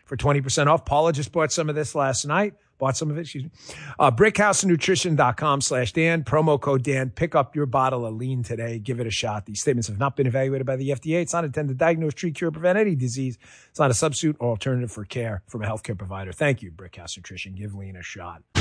for 20% off. Paula just bought some of this last night. Bought some of it, excuse me. BrickhouseNutrition.com/Dan. Promo code Dan. Pick up your bottle of lean today. Give it a shot. These statements have not been evaluated by the FDA. It's not intended to diagnose, treat, cure, or prevent any disease. It's not a substitute or alternative for care from a healthcare provider. Thank you, Brickhouse Nutrition. Give lean a shot.